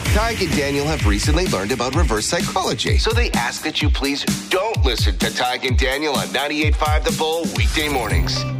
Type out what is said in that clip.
Tig and Daniel have recently learned about reverse psychology, so they ask that you please don't listen to Tig and Daniel on 98.5 The Bull weekday mornings.